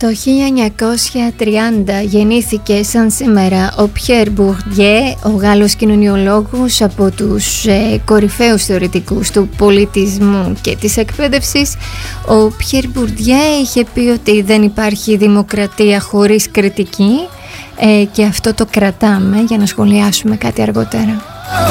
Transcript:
Το 1930 γεννήθηκε σαν σήμερα ο Πιέρ Μπουρντιέ, ο Γάλλος κοινωνιολόγος, από τους κορυφαίους θεωρητικούς του πολιτισμού και της εκπαίδευσης. Ο Πιέρ Μπουρντιέ είχε πει ότι δεν υπάρχει δημοκρατία χωρίς κριτική και αυτό το κρατάμε για να σχολιάσουμε κάτι αργότερα.